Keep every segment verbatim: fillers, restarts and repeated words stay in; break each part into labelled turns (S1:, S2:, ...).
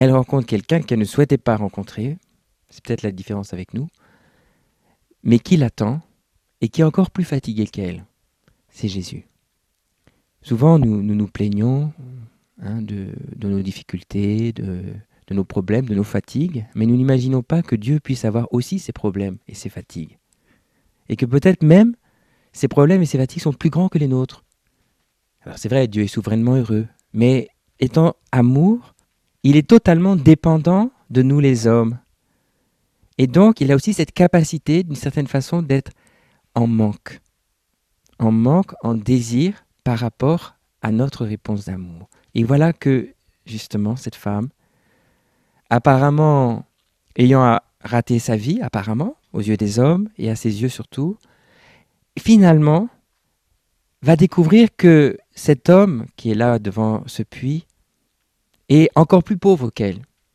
S1: Elle rencontre quelqu'un qu'elle ne souhaitait pas rencontrer, c'est peut-être la différence avec nous, mais qui l'attend et qui est encore plus fatigué qu'elle. C'est Jésus. Souvent, nous nous, nous plaignons hein, de, de nos difficultés, de, de nos problèmes, de nos fatigues, mais nous n'imaginons pas que Dieu puisse avoir aussi ses problèmes et ses fatigues. Et que peut-être même, ses problèmes et ses fatigues sont plus grands que les nôtres. Alors c'est vrai, Dieu est souverainement heureux, mais étant amour, il est totalement dépendant de nous les hommes. Et donc, il a aussi cette capacité, d'une certaine façon, d'être en manque. En manque, en désir par rapport à notre réponse d'amour. Et voilà que, justement, cette femme, apparemment ayant raté sa vie, apparemment, aux yeux des hommes et à ses yeux surtout, finalement, va découvrir que cet homme qui est là devant ce puits est encore plus pauvre qu'elle,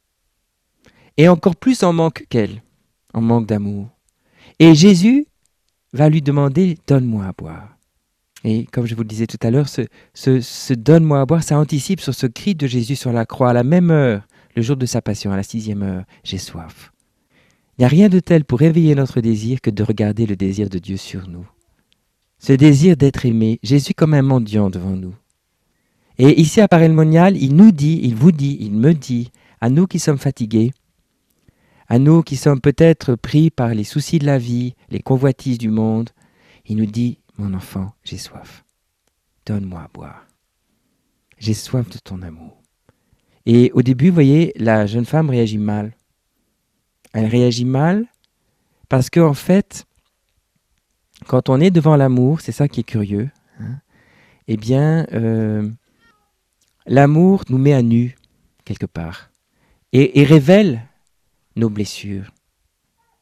S1: et encore plus en manque qu'elle, en manque d'amour. Et Jésus va lui demander « donne-moi à boire ». Et comme je vous le disais tout à l'heure, ce, ce, ce « donne-moi à boire », ça anticipe sur ce cri de Jésus sur la croix à la même heure, le jour de sa passion, à la sixième heure, « j'ai soif ». Il n'y a rien de tel pour réveiller notre désir que de regarder le désir de Dieu sur nous. Ce désir d'être aimé, Jésus comme un mendiant devant nous. Et ici à Paray-le-Monial, il nous dit, il vous dit, il me dit, à nous qui sommes fatigués, à nous qui sommes peut-être pris par les soucis de la vie, les convoitises du monde, il nous dit, mon enfant, j'ai soif, donne-moi à boire. J'ai soif de ton amour. Et au début, vous voyez, la jeune femme réagit mal. Elle réagit mal parce qu'en fait, quand on est devant l'amour, c'est ça qui est curieux, hein, eh bien, euh, l'amour nous met à nu, quelque part, et, et révèle nos blessures. Voyez ?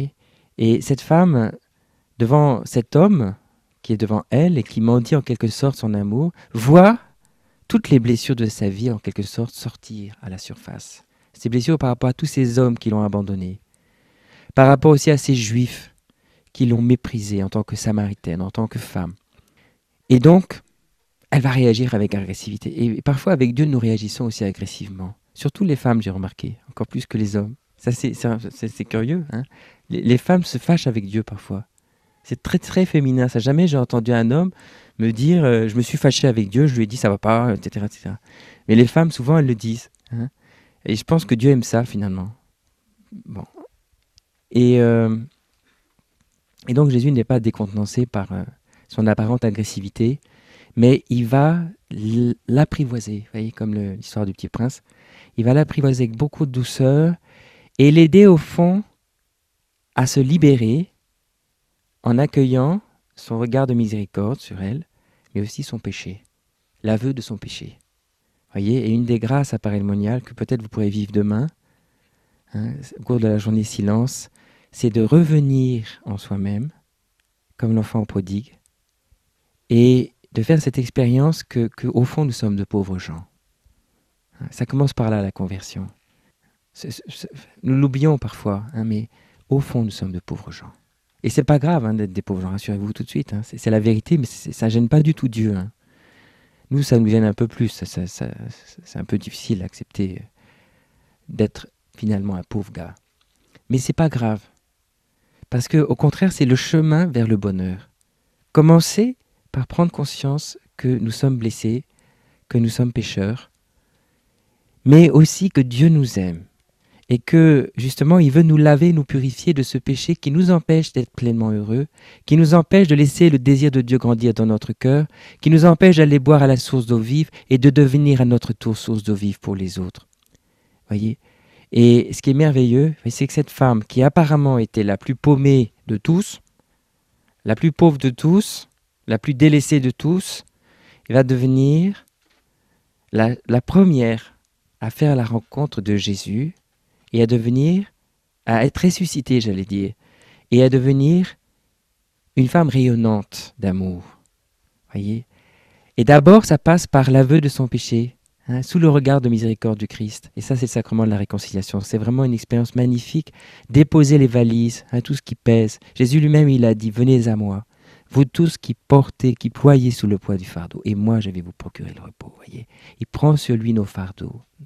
S1: Et cette femme, devant cet homme qui est devant elle et qui mendie en quelque sorte son amour, voit toutes les blessures de sa vie en quelque sorte sortir à la surface. Ces blessures par rapport à tous ces hommes qui l'ont abandonnée, par rapport aussi à ces juifs qui l'ont méprisée en tant que samaritaine, en tant que femme. Et donc, elle va réagir avec agressivité. Et parfois, avec Dieu, nous réagissons aussi agressivement. Surtout les femmes, j'ai remarqué, encore plus que les hommes. Ça, c'est, c'est, c'est curieux. Hein, les, les femmes se fâchent avec Dieu parfois. C'est très, très féminin. Ça, jamais j'ai entendu un homme me dire euh, « je me suis fâché avec Dieu, je lui ai dit ça va pas, et cetera et cetera » Mais les femmes, souvent, elles le disent. Hein, et je pense que Dieu aime ça, finalement. Bon. Et, euh, et donc, Jésus n'est pas décontenancé par euh, son apparente agressivité, mais il va l'apprivoiser, vous voyez, comme le, l'histoire du Petit Prince. Il va l'apprivoiser avec beaucoup de douceur et l'aider au fond à se libérer en accueillant son regard de miséricorde sur elle, mais aussi son péché, l'aveu de son péché. Voyez, et une des grâces à Paray-le-Monial que peut-être vous pourrez vivre demain, hein, au cours de la journée silence, c'est de revenir en soi-même, comme l'enfant prodigue, et de faire cette expérience que, que, au fond, nous sommes de pauvres gens. Ça commence par là, la conversion. C'est, c'est, nous l'oublions parfois, hein, mais au fond, nous sommes de pauvres gens. Et c'est pas grave hein, d'être des pauvres gens, rassurez-vous tout de suite. Hein. C'est, c'est la vérité, mais c'est, ça gêne pas du tout Dieu. Hein. Nous, ça nous gêne un peu plus. Ça, ça, ça, c'est un peu difficile d'accepter d'être finalement un pauvre gars. Mais c'est pas grave. Parce que, au contraire, c'est le chemin vers le bonheur. Commencez par prendre conscience que nous sommes blessés, que nous sommes pécheurs, mais aussi que Dieu nous aime et que, justement, il veut nous laver, nous purifier de ce péché qui nous empêche d'être pleinement heureux, qui nous empêche de laisser le désir de Dieu grandir dans notre cœur, qui nous empêche d'aller boire à la source d'eau vive et de devenir à notre tour source d'eau vive pour les autres. Voyez ? Et ce qui est merveilleux, c'est que cette femme, qui apparemment était la plus paumée de tous, la plus pauvre de tous, la plus délaissée de tous, va devenir la, la première à faire la rencontre de Jésus et à devenir, à être ressuscitée, j'allais dire, et à devenir une femme rayonnante d'amour. Voyez ? Et d'abord, ça passe par l'aveu de son péché, hein, sous le regard de miséricorde du Christ. Et ça, c'est le sacrement de la réconciliation. C'est vraiment une expérience magnifique. Déposer les valises, hein, tout ce qui pèse. Jésus lui-même, il a dit, venez à moi. Vous tous qui portez, qui ployez sous le poids du fardeau, et moi je vais vous procurer le repos. Voyez, il prend sur lui nos fardeaux,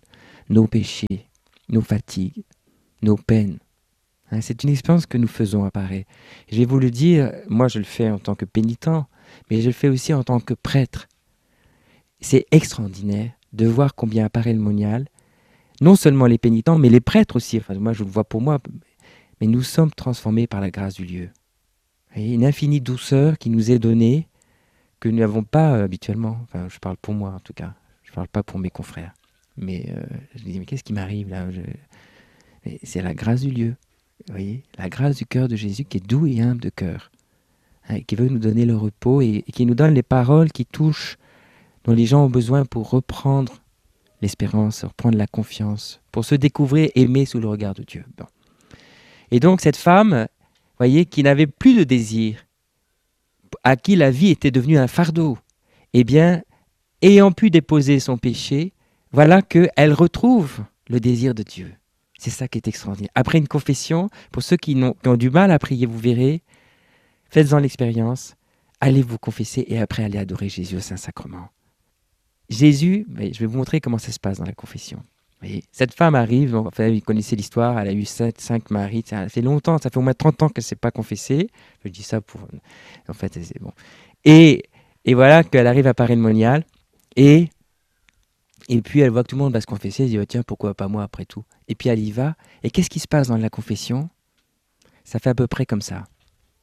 S1: nos péchés, nos fatigues, nos peines. Hein, c'est une expérience que nous faisons apparaître. Je vais vous le dire, moi je le fais en tant que pénitent, mais je le fais aussi en tant que prêtre. C'est extraordinaire de voir combien apparaît le monial, non seulement les pénitents, mais les prêtres aussi. Enfin, moi je le vois pour moi, mais nous sommes transformés par la grâce du lieu. Et une infinie douceur qui nous est donnée, que nous n'avons pas euh, habituellement. Enfin, je parle pour moi en tout cas, je ne parle pas pour mes confrères. Mais euh, je me dis, mais qu'est-ce qui m'arrive là? je... C'est la grâce du lieu. Vous voyez, la grâce du cœur de Jésus qui est doux et humble de cœur, hein, qui veut nous donner le repos et, et qui nous donne les paroles qui touchent, dont les gens ont besoin pour reprendre l'espérance, reprendre la confiance, pour se découvrir aimé sous le regard de Dieu. Bon. Et donc cette femme, voyez, qui n'avait plus de désir, à qui la vie était devenue un fardeau, eh bien, ayant pu déposer son péché, voilà qu'elle retrouve le désir de Dieu. C'est ça qui est extraordinaire. Après une confession, pour ceux qui, n'ont, qui ont du mal à prier, vous verrez, faites-en l'expérience, allez vous confesser et après allez adorer Jésus au Saint-Sacrement. Jésus, je vais vous montrer comment ça se passe dans la confession. Vous voyez, cette femme arrive, enfin, vous connaissez l'histoire, elle a eu sept, cinq maris, ça fait longtemps, ça fait au moins trente ans qu'elle ne s'est pas confessée. Je dis ça pour... En fait, c'est bon. Et, et voilà qu'elle arrive à Paray-le-Monial et... Et puis elle voit que tout le monde va se confesser, elle dit oh, tiens, pourquoi pas moi après tout. Et puis elle y va. Et qu'est-ce qui se passe dans la confession? Ça fait à peu près comme ça.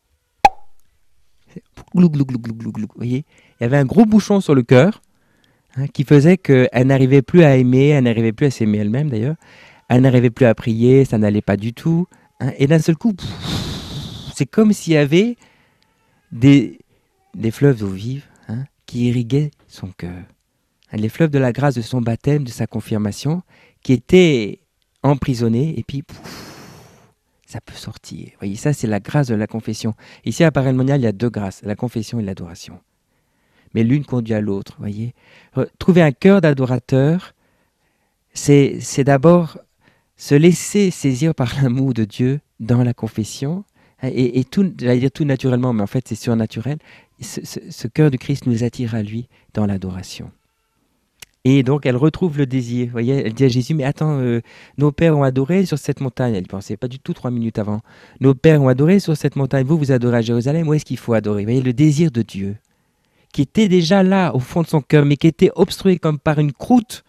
S1: Glou, glou, glou, glou, glou, glou. Vous voyez, il y avait un gros bouchon sur le cœur, hein, qui faisait qu'elle n'arrivait plus à aimer, elle n'arrivait plus à s'aimer elle-même d'ailleurs, elle n'arrivait plus à prier, ça n'allait pas du tout. Hein, et d'un seul coup, pff, c'est comme s'il y avait des, des fleuves d'eau vive, hein, qui irriguaient son cœur. Les fleuves de la grâce de son baptême, de sa confirmation, qui étaient emprisonnés, et puis pouf, ça peut sortir. Vous voyez, ça c'est la grâce de la confession. Ici à Paray-le-Monial, il y a deux grâces, la confession et l'adoration. Mais l'une conduit à l'autre, vous voyez. Trouver un cœur d'adorateur, c'est, c'est d'abord se laisser saisir par l'amour de Dieu dans la confession, et, et tout, j'allais dire tout naturellement, mais en fait c'est surnaturel. Ce, ce, ce cœur du Christ nous attire à lui dans l'adoration. Et donc, elle retrouve le désir. Vous voyez, elle dit à Jésus, mais attends, euh, nos pères ont adoré sur cette montagne. Elle ne pensait pas du tout trois minutes avant. Nos pères ont adoré sur cette montagne. Vous, vous adorez à Jérusalem. Où est-ce qu'il faut adorer? Vous voyez, le désir de Dieu, qui était déjà là, au fond de son cœur, mais qui était obstrué comme par une croûte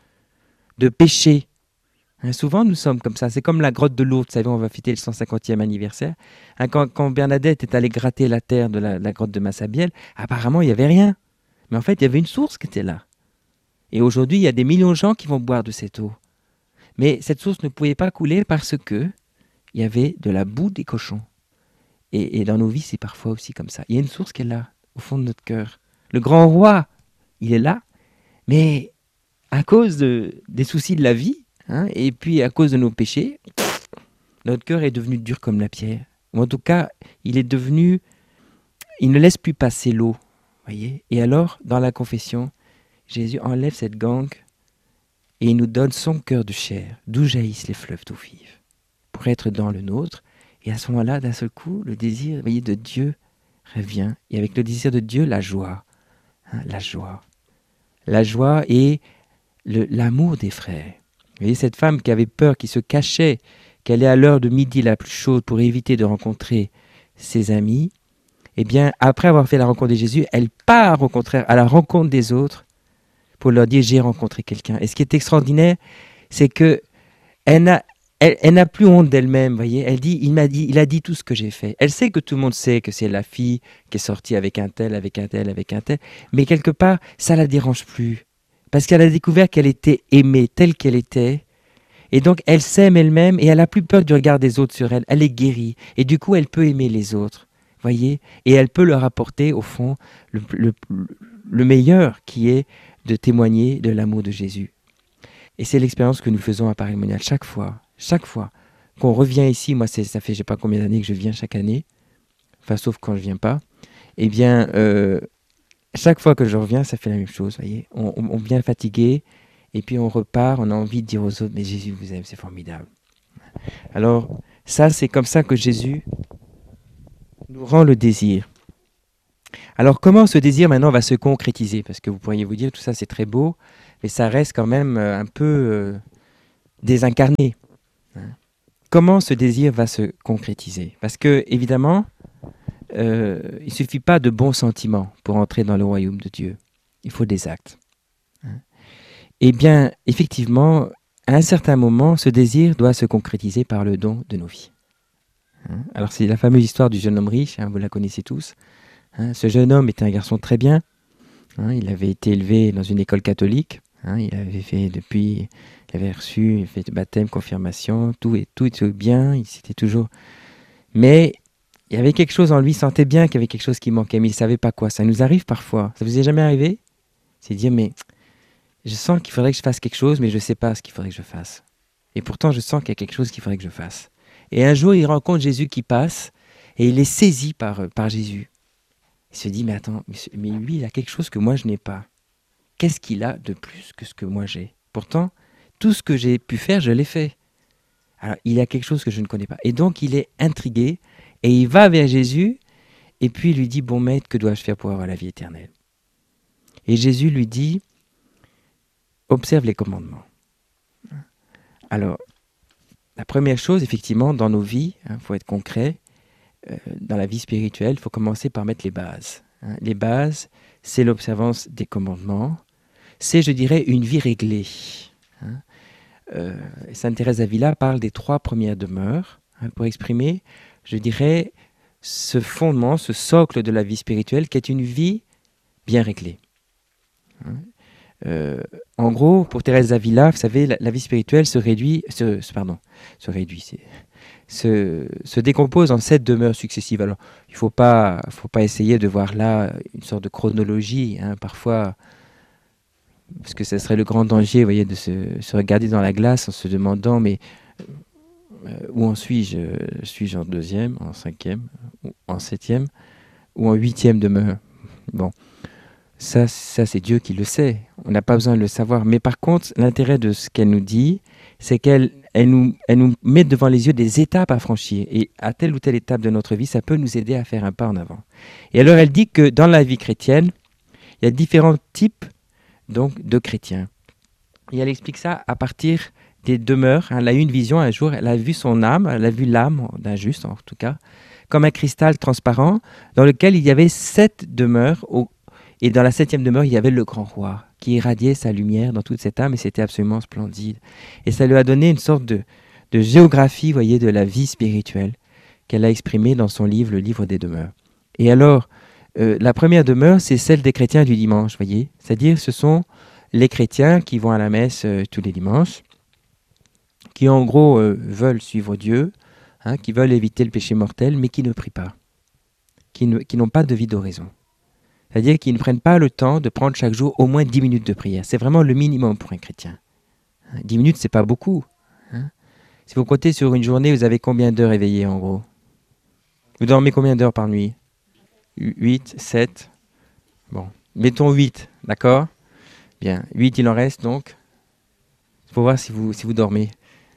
S1: de péché. Hein, souvent, nous sommes comme ça. C'est comme la grotte de Lourdes. Vous savez, on va fêter le cent cinquantième anniversaire. Hein, quand, quand Bernadette est allée gratter la terre de la, la grotte de Massabielle, apparemment, il n'y avait rien. Mais en fait, il y avait une source qui était là. Et aujourd'hui, il y a des millions de gens qui vont boire de cette eau. Mais cette source ne pouvait pas couler parce que il y avait de la boue des cochons. Et, et dans nos vies, c'est parfois aussi comme ça. Il y a une source qui est là, au fond de notre cœur. Le grand roi, il est là, mais à cause de, des soucis de la vie, hein, et puis à cause de nos péchés, notre cœur est devenu dur comme la pierre. Ou en tout cas, il est devenu... Il ne laisse plus passer l'eau, voyez. Et alors, dans la confession, Jésus enlève cette gangue et il nous donne son cœur de chair, d'où jaillissent les fleuves d'eau vive, pour être dans le nôtre. Et à ce moment-là, d'un seul coup, le désir, voyez, de Dieu revient. Et avec le désir de Dieu, la joie. Hein, la joie. La joie et le, l'amour des frères. Vous voyez, cette femme qui avait peur, qui se cachait, qui allait à l'heure de midi la plus chaude pour éviter de rencontrer ses amis, eh bien, après avoir fait la rencontre de Jésus, elle part au contraire à la rencontre des autres, pour leur dire j'ai rencontré quelqu'un. Et ce qui est extraordinaire, c'est que elle n'a, elle, elle n'a plus honte d'elle-même, voyez. Elle dit il m'a dit, il a dit tout ce que j'ai fait. Elle sait que tout le monde sait que c'est la fille qui est sortie avec un tel, avec un tel, avec un tel, mais quelque part ça la dérange plus, parce qu'elle a découvert qu'elle était aimée telle qu'elle était, et donc elle s'aime elle-même et elle a plus peur du regard des autres sur elle. Elle est guérie et du coup elle peut aimer les autres, voyez, et elle peut leur apporter au fond le, le, le meilleur qui est de témoigner de l'amour de Jésus. Et c'est l'expérience que nous faisons à Paray-le-Monial chaque fois, chaque fois qu'on revient ici. Moi, c'est, ça fait je sais pas combien d'années que je viens chaque année, enfin sauf quand je viens pas. Eh bien, euh, chaque fois que je reviens, ça fait la même chose. Voyez, on, on, on vient fatigué et puis on repart. On a envie de dire aux autres, mais Jésus vous aime, c'est formidable. Alors ça, c'est comme ça que Jésus nous rend le désir. Alors comment ce désir maintenant va se concrétiser? Parce que vous pourriez vous dire tout ça c'est très beau, mais ça reste quand même un peu, euh, désincarné. Hein. Comment ce désir va se concrétiser? Parce que, évidemment, euh, il ne suffit pas de bons sentiments pour entrer dans le royaume de Dieu. Il faut des actes. Hein. Eh bien, effectivement, à un certain moment, ce désir doit se concrétiser par le don de nos vies. Hein. Alors, c'est la fameuse histoire du jeune homme riche, hein, vous la connaissez tous. Hein. Ce jeune homme était un garçon très bien. Hein, il avait été élevé dans une école catholique. Hein, il avait fait depuis, il avait reçu, il fait de baptême, confirmation, tout et tout était bien. Il s'était toujours. Mais il y avait quelque chose en lui, il sentait bien qu'il y avait quelque chose qui manquait, mais il ne savait pas quoi. Ça nous arrive parfois. Ça vous est jamais arrivé? C'est dire, mais je sens qu'il faudrait que je fasse quelque chose, mais je ne sais pas ce qu'il faudrait que je fasse. Et pourtant, je sens qu'il y a quelque chose qu'il faudrait que je fasse. Et un jour, il rencontre Jésus qui passe, et il est saisi par, par Jésus. Il se dit, mais attends, mais lui, il a quelque chose que moi, je n'ai pas. Qu'est-ce qu'il a de plus que ce que moi j'ai? Pourtant, tout ce que j'ai pu faire, je l'ai fait. Alors, il y a quelque chose que je ne connais pas. Et donc, il est intrigué, et il va vers Jésus, et puis il lui dit, bon maître, que dois-je faire pour avoir la vie éternelle? Et Jésus lui dit, observe les commandements. Alors, la première chose, effectivement, dans nos vies, il hein, faut être concret, euh, dans la vie spirituelle, il faut commencer par mettre les bases. Hein. Les bases, c'est l'observance des commandements, c'est, je dirais, une vie réglée. Hein. Euh, Sainte Thérèse d'Avila parle des trois premières demeures, hein, pour exprimer, je dirais, ce fondement, ce socle de la vie spirituelle qui est une vie bien réglée. Hein. Euh, en gros, pour Thérèse d'Avila, vous savez, la, la vie spirituelle se réduit, se, pardon, se réduit, c'est, se, se décompose en sept demeures successives. Alors, il ne faut pas, faut pas essayer de voir là une sorte de chronologie, hein, parfois, parce que ce serait le grand danger, vous voyez, de se, se regarder dans la glace en se demandant, mais euh, où en suis-je? Suis-je en deuxième, en cinquième, ou en septième, ou en huitième demeure? Bon. Ça, ça c'est Dieu qui le sait. On n'a pas besoin de le savoir. Mais par contre, l'intérêt de ce qu'elle nous dit, c'est qu'elle elle nous, elle nous met devant les yeux des étapes à franchir. Et à telle ou telle étape de notre vie, ça peut nous aider à faire un pas en avant. Et alors, elle dit que dans la vie chrétienne, il y a différents types donc, de chrétiens. Et elle explique ça à partir des demeures. Elle a eu une vision un jour, elle a vu son âme, elle a vu l'âme d'un juste en tout cas, comme un cristal transparent dans lequel il y avait sept demeures au Et dans la septième demeure, il y avait le grand roi qui irradiait sa lumière dans toute cette âme et c'était absolument splendide. Et ça lui a donné une sorte de, de géographie, voyez, de la vie spirituelle qu'elle a exprimée dans son livre, le livre des demeures. Et alors, euh, la première demeure, c'est celle des chrétiens du dimanche, voyez. C'est-à-dire, ce sont les chrétiens qui vont à la messe euh, tous les dimanches, qui en gros euh, veulent suivre Dieu, hein, qui veulent éviter le péché mortel, mais qui ne prient pas, qui, ne, qui n'ont pas de vie d'oraison. C'est-à-dire qu'ils ne prennent pas le temps de prendre chaque jour au moins dix minutes de prière. C'est vraiment le minimum pour un chrétien. dix minutes, c'est pas beaucoup. Hein. Si vous comptez sur une journée, vous avez combien d'heures éveillées en gros? Vous dormez combien d'heures par nuit? huit, sept? Bon, mettons huit, d'accord? Bien, huit, il en reste donc. Il faut voir si vous, si vous dormez.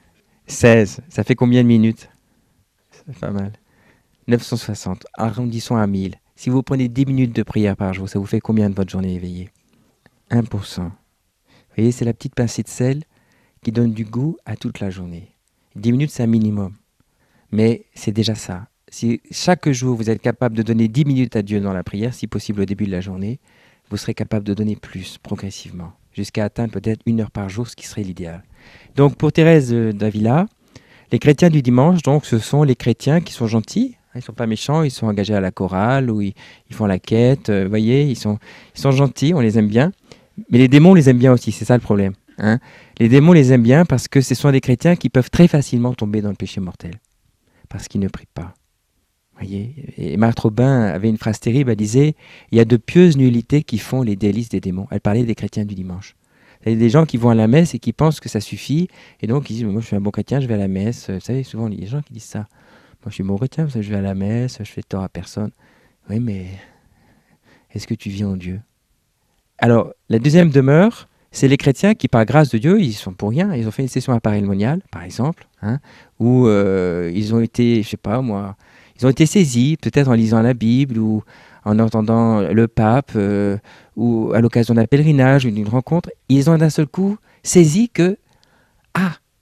S1: seize, ça fait combien de minutes? C'est pas mal. neuf cent soixante, arrondissons à mille. Si vous prenez dix minutes de prière par jour, ça vous fait combien de votre journée éveillée? un pour cent. Vous voyez, c'est la petite pincée de sel qui donne du goût à toute la journée. dix minutes, c'est un minimum. Mais c'est déjà ça. Si chaque jour, vous êtes capable de donner dix minutes à Dieu dans la prière, si possible au début de la journée, vous serez capable de donner plus progressivement, jusqu'à atteindre peut-être une heure par jour, ce qui serait l'idéal. Donc, pour Thérèse d'Avila, les chrétiens du dimanche, donc, ce sont les chrétiens qui sont gentils. Ils ne sont pas méchants, ils sont engagés à la chorale, ou ils, ils font la quête, vous euh, voyez, ils sont, ils sont gentils, on les aime bien. Mais les démons les aiment bien aussi, c'est ça le problème. Hein. Les démons les aiment bien parce que ce sont des chrétiens qui peuvent très facilement tomber dans le péché mortel, parce qu'ils ne prient pas. Voyez. Et Marthe Robin avait une phrase terrible, elle disait « Il y a de pieuses nullités qui font les délices des démons ». Elle parlait des chrétiens du dimanche. Il y a des gens qui vont à la messe et qui pensent que ça suffit, et donc ils disent « Moi je suis un bon chrétien, je vais à la messe ». Vous savez, souvent il y a des gens qui disent ça. Moi, je suis bon chrétien, je vais à la messe, je fais tort à personne. Oui, mais est-ce que tu vis en Dieu? Alors, la deuxième demeure, c'est les chrétiens qui, par grâce de Dieu, ils sont pour rien. Ils ont fait une session appareil-moniale, par exemple, hein, où euh, ils ont été, je sais pas moi, ils ont été saisis, peut-être en lisant la Bible ou en entendant le pape, euh, ou à l'occasion d'un pèlerinage ou d'une rencontre. Ils ont d'un seul coup saisi que, ah,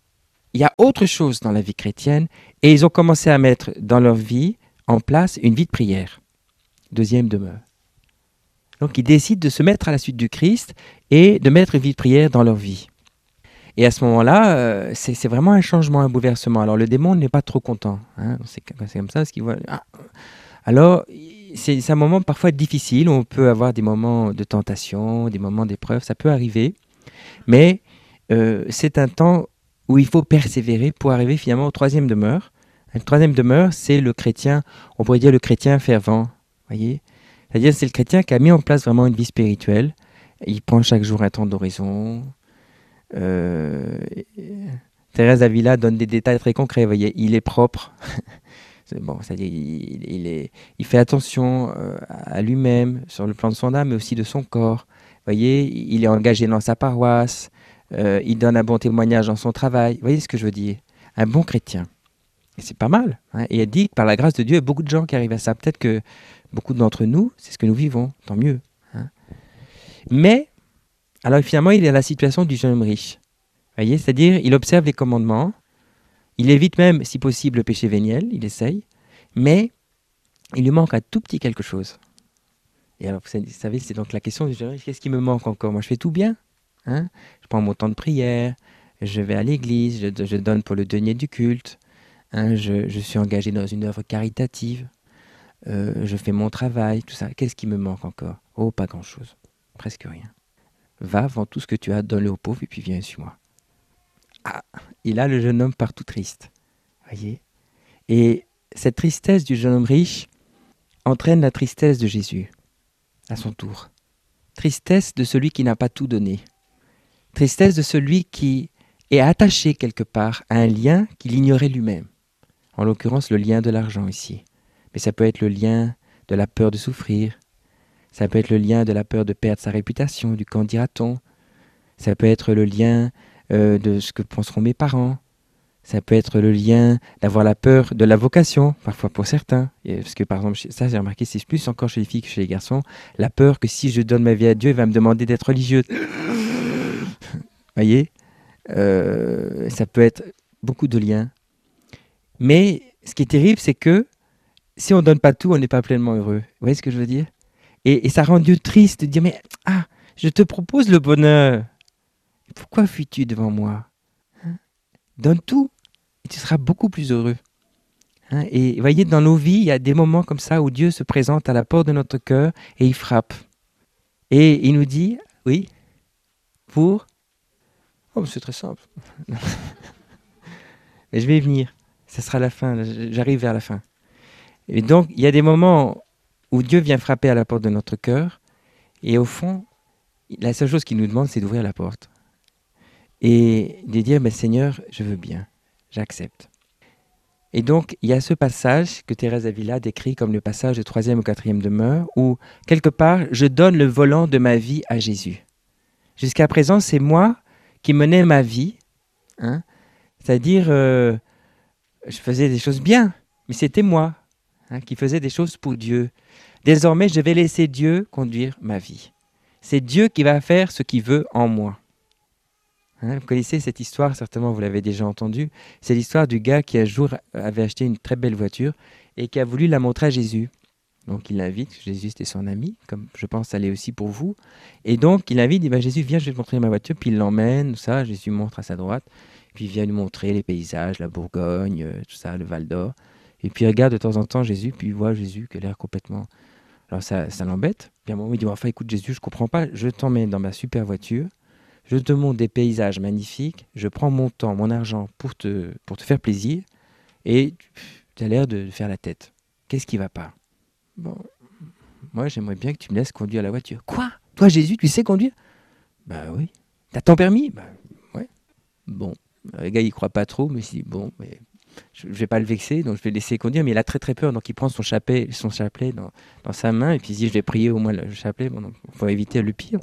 S1: il y a autre chose dans la vie chrétienne et ils ont commencé à mettre dans leur vie en place une vie de prière. Deuxième demeure. Donc ils décident de se mettre à la suite du Christ et de mettre une vie de prière dans leur vie. Et à ce moment-là, euh, c'est, c'est vraiment un changement, un bouleversement. Alors le démon n'est pas trop content. Hein, c'est, c'est comme ça, ce qu'il voit. Ah. Alors c'est, c'est un moment parfois difficile, où on peut avoir des moments de tentation, des moments d'épreuve, ça peut arriver. Mais euh, c'est un temps où il faut persévérer pour arriver finalement au troisième demeure. Le troisième demeure, c'est le chrétien, on pourrait dire le chrétien fervent, voyez. C'est-à-dire c'est le chrétien qui a mis en place vraiment une vie spirituelle. Il prend chaque jour un temps d'oraison. Euh, Thérèse d'Avila donne des détails très concrets, voyez. Il est propre. C'est bon, c'est-à-dire il, il, est, il fait attention euh, à lui-même sur le plan de son âme, mais aussi de son corps. Voyez, il est engagé dans sa paroisse. Euh, il donne un bon témoignage dans son travail. Vous voyez ce que je veux dire? Un bon chrétien. Et c'est pas mal. Hein. Et elle dit que par la grâce de Dieu, il y a beaucoup de gens qui arrivent à ça. Peut-être que beaucoup d'entre nous, c'est ce que nous vivons. Tant mieux. Hein. Mais, alors finalement, il est à la situation du jeune homme riche. Vous voyez, c'est-à-dire, il observe les commandements. Il évite même, si possible, le péché véniel. Il essaye. Mais, il lui manque un tout petit quelque chose. Et alors, vous savez, c'est donc la question du jeune homme riche. Qu'est-ce qui me manque encore? Moi, je fais tout bien. Hein, je prends mon temps de prière, je vais à l'église, je, je donne pour le denier du culte, hein, je, je suis engagé dans une œuvre caritative, euh, je fais mon travail, tout ça. Qu'est-ce qui me manque encore? Oh, pas grand-chose, presque rien. Va, vends tout ce que tu as, donne-le aux pauvres et puis viens sur moi. Ah, et là, le jeune homme part tout triste, voyez. Et cette tristesse du jeune homme riche entraîne la tristesse de Jésus, à son tour. Tristesse de celui qui n'a pas tout donné. Tristesse de celui qui est attaché quelque part à un lien qu'il ignorait lui-même. En l'occurrence, le lien de l'argent ici. Mais ça peut être le lien de la peur de souffrir. Ça peut être le lien de la peur de perdre sa réputation, du qu'en dira-t-on. Ça peut être le lien euh, de ce que penseront mes parents. Ça peut être le lien d'avoir la peur de la vocation, parfois pour certains. Et parce que par exemple, ça j'ai remarqué, c'est plus encore chez les filles que chez les garçons. La peur que si je donne ma vie à Dieu, il va me demander d'être religieuse. Voyez, euh, ça peut être beaucoup de liens. Mais ce qui est terrible, c'est que si on ne donne pas tout, on n'est pas pleinement heureux. Vous voyez ce que je veux dire? et, et ça rend Dieu triste de dire, mais ah, je te propose le bonheur. Pourquoi fuis-tu devant moi? Hein? Donne tout et tu seras beaucoup plus heureux. Hein? Et vous voyez, dans nos vies, il y a des moments comme ça où Dieu se présente à la porte de notre cœur et il frappe. Et il nous dit, oui, pour... Oh, c'est très simple. Mais je vais y venir. Ce sera la fin. J'arrive vers la fin. Et donc, il y a des moments où Dieu vient frapper à la porte de notre cœur. Et au fond, la seule chose qu'il nous demande, c'est d'ouvrir la porte. Et de dire, mais Seigneur, je veux bien. J'accepte. Et donc, il y a ce passage que Thérèse d'Avila décrit comme le passage de troisième ou quatrième demeure, où, quelque part, je donne le volant de ma vie à Jésus. Jusqu'à présent, c'est moi qui menait ma vie, hein, c'est-à-dire euh, je faisais des choses bien, mais c'était moi hein, qui faisais des choses pour Dieu. Désormais, je vais laisser Dieu conduire ma vie. C'est Dieu qui va faire ce qu'il veut en moi. Hein, vous connaissez cette histoire, certainement vous l'avez déjà entendue. C'est l'histoire du gars qui un jour avait acheté une très belle voiture et qui a voulu la montrer à Jésus. Donc il l'invite, Jésus c'était son ami, comme je pense ça l'est aussi pour vous. Et donc il l'invite, il dit bah, Jésus viens, je vais te montrer ma voiture, puis il l'emmène, tout ça, Jésus montre à sa droite, puis il vient lui montrer les paysages, la Bourgogne, tout ça, le Val d'Or. Et puis il regarde de temps en temps Jésus, puis il voit Jésus qui a l'air complètement... Alors ça, ça l'embête, puis à un moment il dit enfin écoute Jésus, je comprends pas, je t'emmène dans ma super voiture, je te montre des paysages magnifiques, je prends mon temps, mon argent pour te, pour te faire plaisir, et tu as l'air de faire la tête. Qu'est-ce qui va pas? Bon, moi j'aimerais bien que tu me laisses conduire la voiture. Quoi? Toi Jésus, tu sais conduire? Bah oui. T'as ton permis? Bah ouais. Bon, le gars il croit pas trop, mais il dit bon, mais je, je vais pas le vexer, donc je vais le laisser conduire. Mais il a très très peur, donc il prend son chapelet, son chapelet dans, dans sa main et puis il se dit je vais prier au moins le chapelet. Bon, donc faut éviter le pire.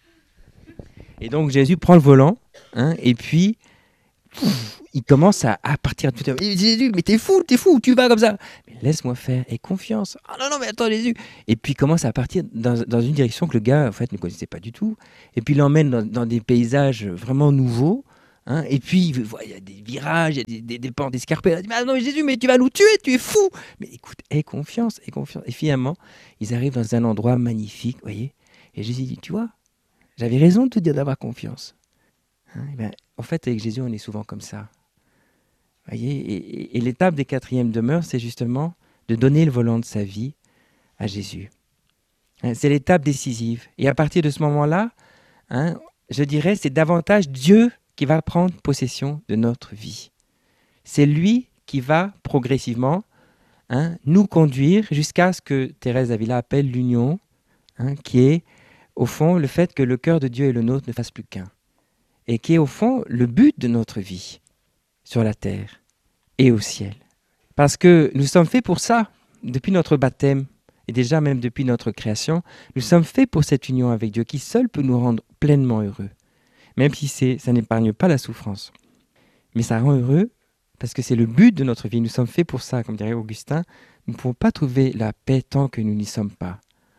S1: Et donc Jésus prend le volant, hein, et puis pff, il commence à, à partir tout à l'heure. Jésus, mais t'es fou, t'es fou, tu vas comme ça. Mais laisse-moi faire, aie confiance. Ah non, non, mais attends, Jésus. Et puis il commence à partir dans, dans une direction que le gars, en fait, ne connaissait pas du tout. Et puis il l'emmène dans, dans des paysages vraiment nouveaux, Hein, et puis, il voit, il y a des virages, il y a des, des, des pentes escarpées. Il dit, ah non, Jésus, mais tu vas nous tuer, tu es fou. Mais écoute, aie confiance, aie confiance. Et finalement, ils arrivent dans un endroit magnifique, vous voyez. Et Jésus dit, tu vois, j'avais raison de te dire d'avoir confiance. Hein, et bien, en fait, avec Jésus, on est souvent comme ça. Vous voyez, et, et, et l'étape des quatrièmes demeures, c'est justement de donner le volant de sa vie à Jésus. Hein, c'est l'étape décisive. Et à partir de ce moment-là, hein, je dirais, c'est davantage Dieu qui va prendre possession de notre vie. C'est lui qui va progressivement hein, nous conduire jusqu'à ce que Thérèse d'Avila appelle l'union, hein, qui est au fond le fait que le cœur de Dieu et le nôtre ne fassent plus qu'un. Et qui est au fond le but de notre vie sur la terre et au ciel. Parce que nous sommes faits pour ça, depuis notre baptême, et déjà même depuis notre création, nous sommes faits pour cette union avec Dieu qui seul peut nous rendre pleinement heureux. Même si c'est, ça n'épargne pas la souffrance. Mais ça rend heureux parce que c'est le but de notre vie. Nous sommes faits pour ça, comme dirait Augustin. Nous ne pouvons pas trouver la paix tant que nous n'y sommes pas.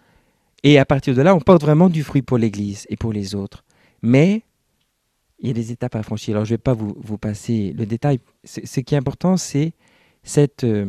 S1: Et à partir de là, on porte vraiment du fruit pour l'Église et pour les autres. Mais il y a des étapes à franchir. Alors, je ne vais pas vous, vous passer le détail. C- ce qui est important, c'est cette, euh,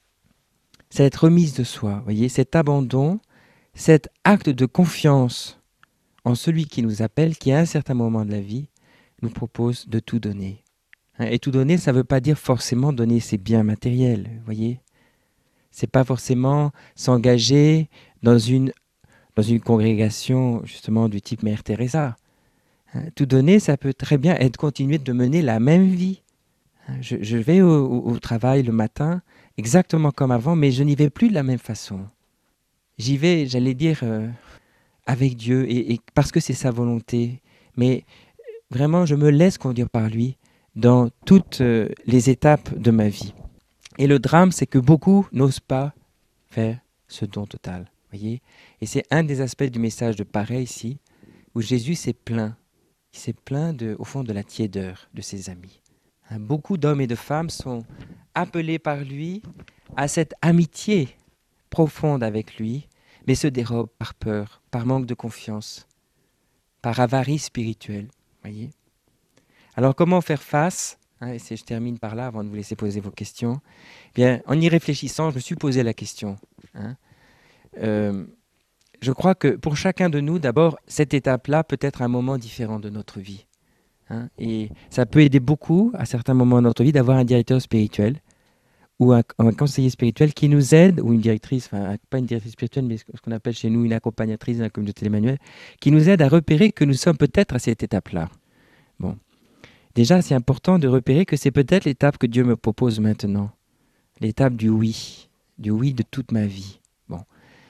S1: cette remise de soi, voyez, cet abandon, cet acte de confiance en celui qui nous appelle, qui à un certain moment de la vie, nous propose de tout donner. Et tout donner, ça ne veut pas dire forcément donner ses biens matériels, vous voyez. C'est pas forcément s'engager dans une, dans une congrégation justement du type Mère Teresa. Tout donner, ça peut très bien être continuer de mener la même vie. Je, je vais au, au, au travail le matin, exactement comme avant, mais je n'y vais plus de la même façon. J'y vais, j'allais dire, euh, avec Dieu, et, et parce que c'est sa volonté. Mais vraiment, je me laisse conduire par lui dans toutes euh, les étapes de ma vie. Et le drame, c'est que beaucoup n'osent pas faire ce don total. Voyez. Et c'est un des aspects du message de Pareil ici, où Jésus s'est plaint. Il s'est plaint, de, au fond, de la tiédeur de ses amis. Hein, beaucoup d'hommes et de femmes sont appelés par lui à cette amitié profonde avec lui, mais se dérobent par peur, par manque de confiance, par avarice spirituelle. Voyez. Alors comment faire face hein, et je termine par là avant de vous laisser poser vos questions. Bien, en y réfléchissant, je me suis posé la question. Hein. Euh, je crois que pour chacun de nous, d'abord, cette étape-là peut être un moment différent de notre vie. Hein, et ça peut aider beaucoup, à certains moments de notre vie, d'avoir un directeur spirituel ou un, un conseiller spirituel qui nous aide, ou une directrice, enfin pas une directrice spirituelle, mais ce qu'on appelle chez nous une accompagnatrice dans la communauté d'Emmanuel, qui nous aide à repérer que nous sommes peut-être à cette étape-là. Bon. Déjà, c'est important de repérer que c'est peut-être l'étape que Dieu me propose maintenant. L'étape du oui, du oui de toute ma vie. Bon.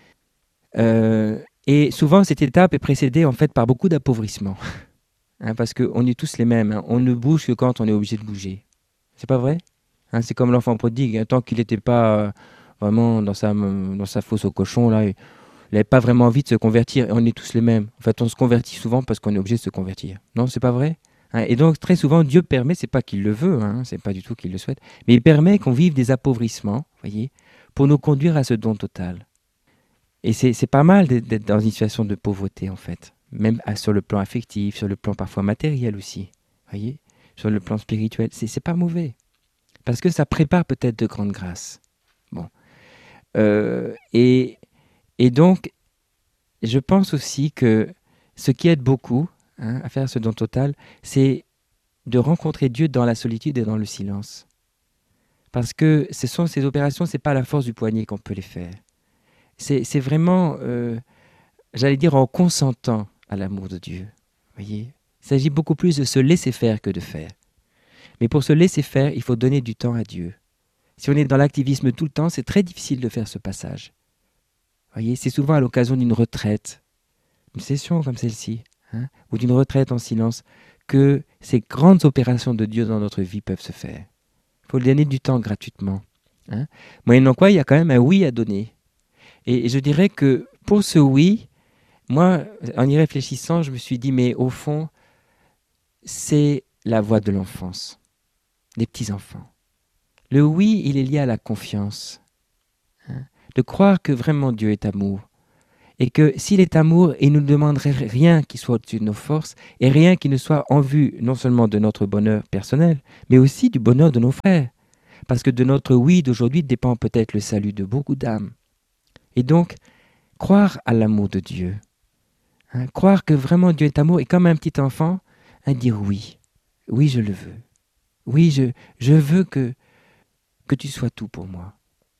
S1: Euh, et souvent, cette étape est précédée en fait par beaucoup d'appauvrissement. Hein, parce qu'on est tous les mêmes. Hein. On ne bouge que quand on est obligé de bouger. C'est pas vrai? Hein, c'est comme l'enfant prodigue. Hein, tant qu'il n'était pas euh, vraiment dans sa, dans sa fosse au cochon, là, il n'avait pas vraiment envie de se convertir. Et on est tous les mêmes. En fait, on se convertit souvent parce qu'on est obligé de se convertir. Non, c'est pas vrai? Hein, et donc, très souvent, Dieu permet, c'est pas qu'il le veut, hein, c'est pas du tout qu'il le souhaite, mais il permet qu'on vive des appauvrissements, voyez, pour nous conduire à ce don total. Et c'est, c'est pas mal d'être dans une situation de pauvreté, en fait. Même sur le plan affectif, sur le plan parfois matériel aussi, voyez, sur le plan spirituel, c'est, c'est pas mauvais. Parce que ça prépare peut-être de grandes grâces. Bon. Euh, et, et donc, je pense aussi que ce qui aide beaucoup hein, à faire ce don total, c'est de rencontrer Dieu dans la solitude et dans le silence. Parce que ce sont ces opérations, ce n'est pas à la force du poignet qu'on peut les faire. C'est, c'est vraiment, euh, j'allais dire, en consentant à l'amour de Dieu. Voyez, il s'agit beaucoup plus de se laisser faire que de faire. Mais pour se laisser faire, il faut donner du temps à Dieu. Si on est dans l'activisme tout le temps, c'est très difficile de faire ce passage. Voyez, c'est souvent à l'occasion d'une retraite, une session comme celle-ci, hein, ou d'une retraite en silence, que ces grandes opérations de Dieu dans notre vie peuvent se faire. Il faut lui donner du temps gratuitement. Hein. Moyennant quoi, il y a quand même un oui à donner. Et, et je dirais que pour ce oui, moi, en y réfléchissant, je me suis dit, mais au fond, c'est la voie de l'enfance, des petits-enfants. Le oui, il est lié à la confiance. Hein, de croire que vraiment Dieu est amour. Et que s'il est amour, il ne nous demanderait rien qui soit au-dessus de nos forces et rien qui ne soit en vue non seulement de notre bonheur personnel, mais aussi du bonheur de nos frères. Parce que de notre oui d'aujourd'hui dépend peut-être le salut de beaucoup d'âmes. Et donc, croire à l'amour de Dieu, hein, croire que vraiment Dieu est amour et comme un petit enfant, hein, dire oui, oui je le veux. Oui, je, je veux que, que tu sois tout pour moi.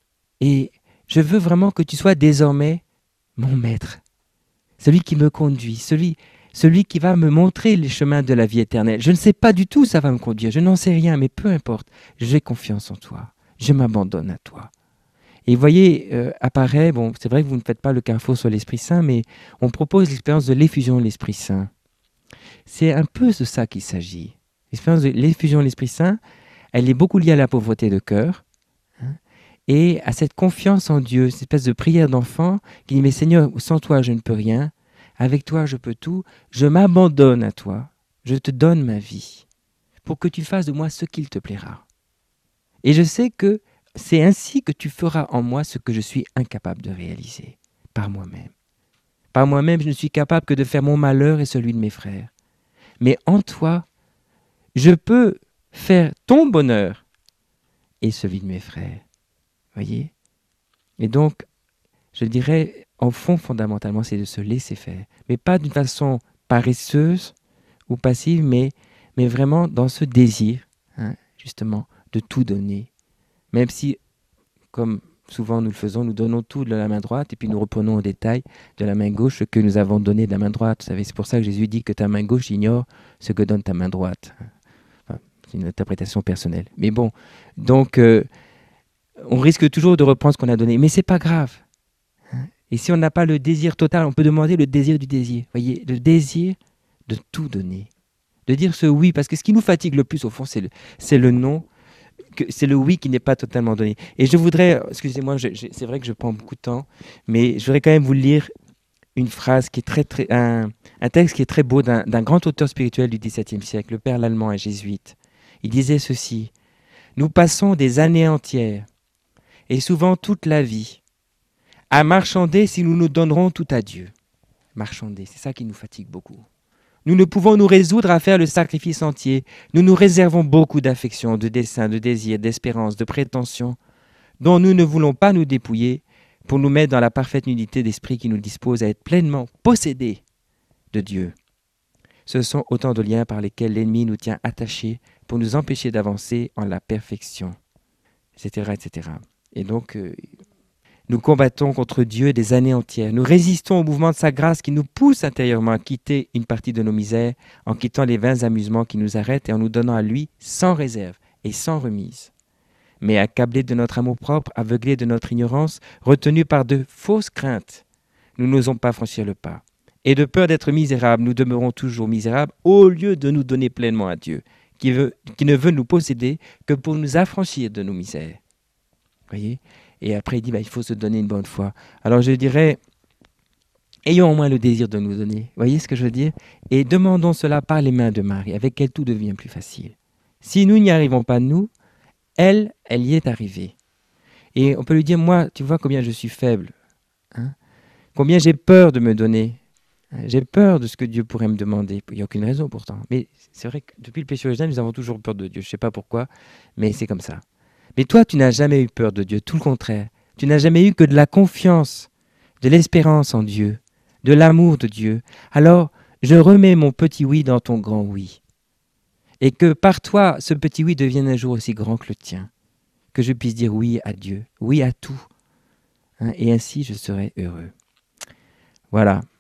S1: Et je veux vraiment que tu sois désormais mon maître, celui qui me conduit, celui, celui qui va me montrer les chemins de la vie éternelle. Je ne sais pas du tout où ça va me conduire, je n'en sais rien, mais peu importe, j'ai confiance en toi, je m'abandonne à toi. Et vous voyez, euh, apparaît, bon, c'est vrai que vous ne faites pas le carrefour sur l'Esprit Saint, mais on propose l'expérience de l'effusion de l'Esprit Saint. C'est un peu de ça qu'il s'agit. L'expérience de l'effusion de l'Esprit Saint, elle est beaucoup liée à la pauvreté de cœur, hein, et à cette confiance en Dieu, cette espèce de prière d'enfant qui dit « Mais Seigneur, sans toi je ne peux rien, avec toi je peux tout, je m'abandonne à toi, je te donne ma vie, pour que tu fasses de moi ce qu'il te plaira. Et je sais que c'est ainsi que tu feras en moi ce que je suis incapable de réaliser, par moi-même. Par moi-même, je ne suis capable que de faire mon malheur et celui de mes frères. Mais en toi, je peux faire ton bonheur et celui de mes frères. » Voyez ? Et donc, je dirais, en fond, fondamentalement, c'est de se laisser faire. Mais pas d'une façon paresseuse ou passive, mais, mais vraiment dans ce désir, hein, justement, de tout donner. Même si, comme souvent nous le faisons, nous donnons tout de la main droite et puis nous reprenons au détail de la main gauche ce que nous avons donné de la main droite. Vous savez, c'est pour ça que Jésus dit que ta main gauche ignore ce que donne ta main droite. Enfin, c'est une interprétation personnelle. Mais bon, donc... Euh, on risque toujours de reprendre ce qu'on a donné, mais c'est pas grave. Et si on n'a pas le désir total, on peut demander le désir du désir. Voyez, le désir de tout donner, de dire ce oui, parce que ce qui nous fatigue le plus au fond, c'est le, c'est le non, que, c'est le oui qui n'est pas totalement donné. Et je voudrais, excusez-moi, je, je, c'est vrai que je prends beaucoup de temps, mais je voudrais quand même vous lire une phrase qui est très, très, un, un texte qui est très beau d'un, d'un grand auteur spirituel du dix-septième siècle, le père Lallemand, un jésuite. Il disait ceci: nous passons des années entières et souvent toute la vie, à marchander si nous nous donnerons tout à Dieu. Marchander, c'est ça qui nous fatigue beaucoup. Nous ne pouvons nous résoudre à faire le sacrifice entier. Nous nous réservons beaucoup d'affection, de dessein, de désir, d'espérance, de prétention, dont nous ne voulons pas nous dépouiller pour nous mettre dans la parfaite nudité d'esprit qui nous dispose à être pleinement possédés de Dieu. Ce sont autant de liens par lesquels l'ennemi nous tient attachés pour nous empêcher d'avancer en la perfection, et cetera, et cetera. Et donc, euh, nous combattons contre Dieu des années entières. Nous résistons au mouvement de sa grâce qui nous pousse intérieurement à quitter une partie de nos misères, en quittant les vains amusements qui nous arrêtent et en nous donnant à lui sans réserve et sans remise. Mais accablés de notre amour-propre, aveuglés de notre ignorance, retenus par de fausses craintes, nous n'osons pas franchir le pas. Et de peur d'être misérables, nous demeurons toujours misérables au lieu de nous donner pleinement à Dieu, qui, veut, qui ne veut nous posséder que pour nous affranchir de nos misères. Voyez ? Et après, il dit, bah, il faut se donner une bonne foi. Alors je dirais, ayons au moins le désir de nous donner. Voyez ce que je veux dire ? Et demandons cela par les mains de Marie, avec elle tout devient plus facile. Si nous n'y arrivons pas, nous, elle, elle y est arrivée. Et on peut lui dire, moi, tu vois combien je suis faible, hein ? Combien j'ai peur de me donner. J'ai peur de ce que Dieu pourrait me demander. Il n'y a aucune raison pourtant. Mais c'est vrai que depuis le péché originel, nous avons toujours peur de Dieu. Je ne sais pas pourquoi, mais c'est comme ça. Mais toi, tu n'as jamais eu peur de Dieu, tout le contraire. Tu n'as jamais eu que de la confiance, de l'espérance en Dieu, de l'amour de Dieu. Alors, je remets mon petit oui dans ton grand oui. Et que par toi, ce petit oui devienne un jour aussi grand que le tien. Que je puisse dire oui à Dieu, oui à tout. Hein, et ainsi, je serai heureux. Voilà.